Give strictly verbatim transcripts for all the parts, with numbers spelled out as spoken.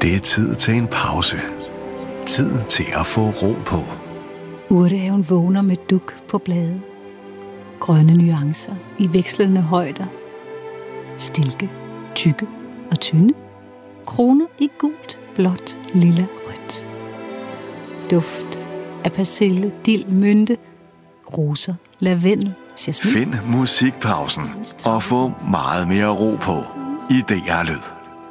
Det er tid til en pause. Tid til at få ro på. Urtehaven vågner med duk på blade. Grønne nuancer i vekslende højder. Stilke, tykke og tynde. Kroner i gult, blåt, lilla, rødt. Duft af persille, dild, mynte, roser, lavendel, jasmin. Find musikpausen og få meget mere ro på i D R Lyd.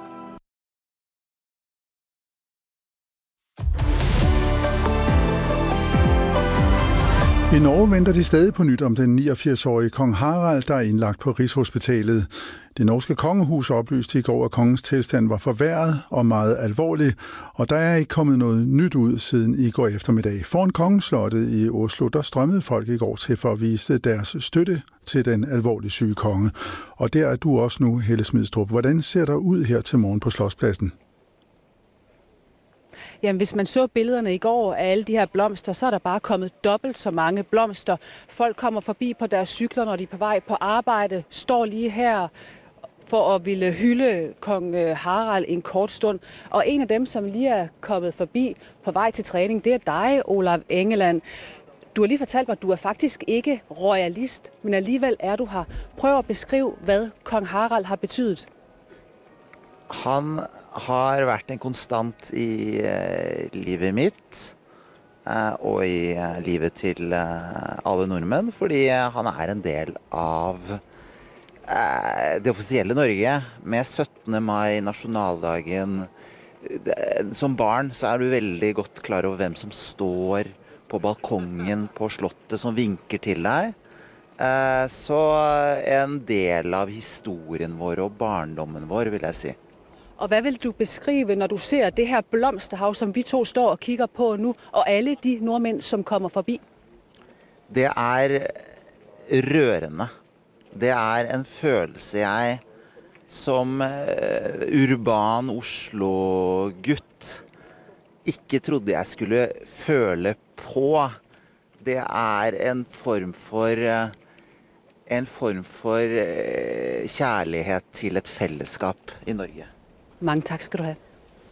I Norge venter de stadig på nyt om den niogfirs-årige kong Harald, der er indlagt på Rigshospitalet. Det norske kongehus oplyste i går, at kongens tilstand var forværret og meget alvorlig, og der er ikke kommet noget nyt ud siden i går eftermiddag. Foran kongeslottet i Oslo, der strømmede folk i går til for at vise deres støtte til den alvorlige syge konge. Og der er du også nu, Helle Smidstrup. Hvordan ser der ud her til morgen på Slotspladsen? Jamen, hvis man så billederne i går af alle de her blomster, så er der bare kommet dobbelt så mange blomster. Folk kommer forbi på deres cykler, når de er på vej på arbejde, står lige her for at ville hylde kong Harald en kort stund. Og en af dem, som lige er kommet forbi på vej til træning, det er dig, Olav Engeland. Du har lige fortalt mig, at du er faktisk ikke royalist, men alligevel er du her. Prøv at beskrive, hvad kong Harald har betydet. Han har vært en konstant i uh, livet mitt uh, og i uh, livet til uh, alle nordmenn, fordi uh, han er en del av uh, det offisielle Norge med syttende mai, nasjonaldagen. Som barn så er du veldig godt klar over hvem som står på balkongen på slottet som vinker til deg. Uh, så en del av historien vår og barndommen vår, vil jeg si. Og hvad vil du beskrive, når du ser det her blomsterhav, som vi to står og kigger på nu, og alle de nordmænd, som kommer forbi? Det er rørende. Det er en følelse jeg som urban Oslo-gutt ikke trodde jeg skulle føle på. Det er en form for en form for kjærlighet til et fællesskap i Norge. Mange tak skal du have.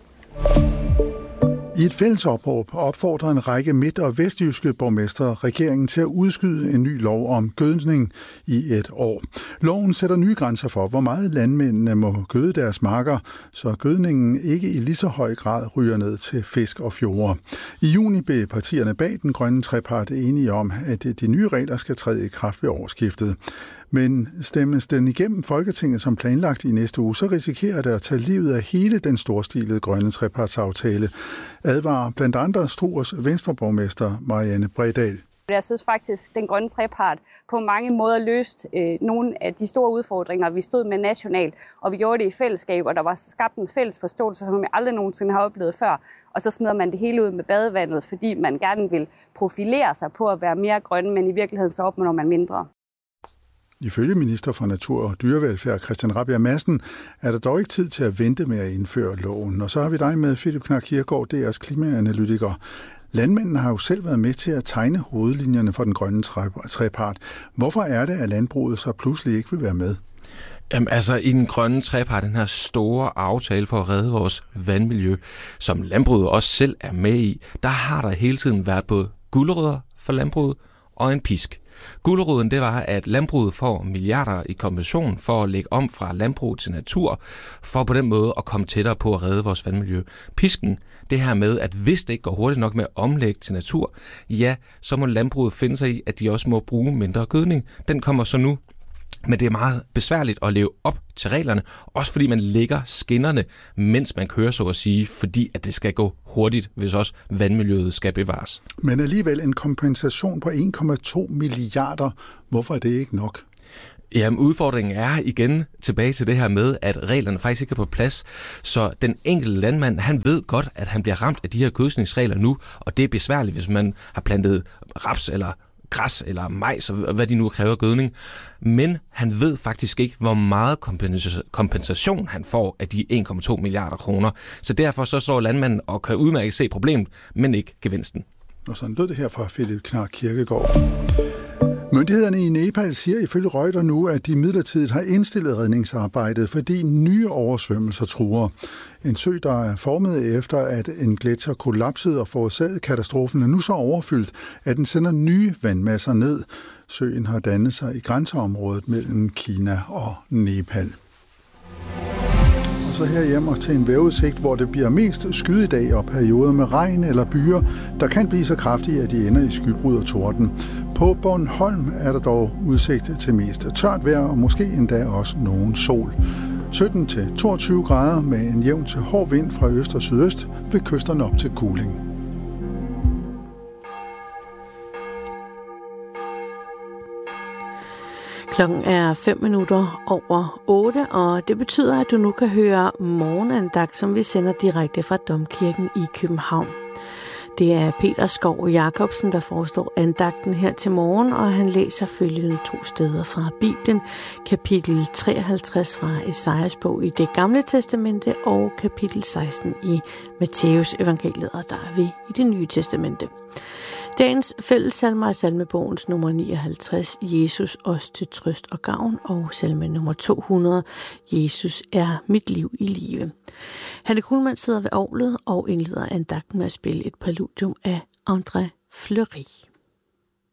I et fælles opråb opfordrer en række midt- og vestjyske borgmestre regeringen til at udskyde en ny lov om gødning i et år. Loven sætter nye grænser for, hvor meget landmændene må gøde deres marker, så gødningen ikke i lige så høj grad ryger ned til fisk og fjorde. I juni blev partierne bag den grønne trepart enige om, at de nye regler skal træde i kraft ved årsskiftet. Men stemmes den igennem Folketinget som planlagt i næste uge, så risikerer det at tage livet af hele den storstilede grønne trepartsaftale, advarer blandt andre Struers venstreborgmester Marianne Bredal. Jeg synes faktisk, at den grønne trepart på mange måder løste øh, nogle af de store udfordringer, vi stod med nationalt, og vi gjorde det i fællesskab, og der var skabt en fælles forståelse, som vi aldrig nogensinde har oplevet før. Og så smider man det hele ud med badevandet, fordi man gerne vil profilere sig på at være mere grønne, men i virkeligheden så opnår man mindre. Ifølge minister for Natur og Dyrevelfærd Christian Rabjerg Madsen er der dog ikke tid til at vente med at indføre loven. Og så har vi dig med, Philip Knark Kiergaard, D R's klimaanalytiker. Landmændene har jo selv været med til at tegne hovedlinjerne for den grønne trepart. Hvorfor er det, at landbruget så pludselig ikke vil være med? Jamen, altså i den grønne trepart, den her store aftale for at redde vores vandmiljø, som landbruget også selv er med i, der har der hele tiden været både gulerødder for landbruget og en pisk. Guleroden, det var, at landbruget får milliarder i kompensation for at lægge om fra landbrug til natur, for på den måde at komme tættere på at redde vores vandmiljø. Pisken, det her med, at hvis det ikke går hurtigt nok med at omlægge til natur, ja, så må landbruget finde sig i, at de også må bruge mindre gødning. Den kommer så nu. Men det er meget besværligt at leve op til reglerne, også fordi man lægger skinnerne, mens man kører, så at sige, fordi at det skal gå hurtigt, hvis også vandmiljøet skal bevares. Men alligevel en kompensation på en komma to milliarder. Hvorfor er det ikke nok? Jamen, udfordringen er igen tilbage til det her med, at reglerne faktisk ikke er på plads. Så den enkelte landmand, han ved godt, at han bliver ramt af de her gødskningsregler nu, og det er besværligt, hvis man har plantet raps eller græs eller majs, og hvad de nu kræver gødning. Men han ved faktisk ikke, hvor meget kompensation han får af de en komma to milliarder kroner. Så derfor så står landmanden og kan udmærket se problemet, men ikke gevinsten. Og sådan lød det her fra Philip Knark Kierkegaard. Myndighederne i Nepal siger ifølge Reuters nu, at de midlertidigt har indstillet redningsarbejdet, fordi nye oversvømmelser truer. En sø, der er formet efter, at en gletsjer kollapsede og forårsagede katastrofen, er nu så overfyldt, at den sender nye vandmasser ned. Søen har dannet sig i grænseområdet mellem Kina og Nepal. Og så herhjemme til en vejrudsigt, hvor det bliver mest skyet i dag og perioder med regn eller byer, der kan blive så kraftige, at de ender i skybrud og torden. På Bornholm er der dog udsigt til mest tørt vejr og måske endda også nogen sol. sytten til toogtyve grader med en jævn til hård vind fra øst og sydøst ved kysterne op til Kuling. Klokken er fem minutter over otte, og det betyder, at du nu kan høre morgenandagt, som vi sender direkte fra Domkirken i København. Det er Peter Skov Jacobsen, der forestår andagten her til morgen, og han læser følgende to steder fra Bibelen. Kapitel treoghalvtreds fra Esajas bog i Det Gamle Testamente og kapitel seksten i Matteus evangeliet, og der er vi i Det Nye Testamente. Dagens fællessalmer er salmebogens nummer nioghalvtreds, Jesus os til trøst og gavn, og salme nummer to hundrede, Jesus er mit liv i live. Hanne Kuhlmann sidder ved orglet og indleder andagten med at spille et præludium af André Fleury.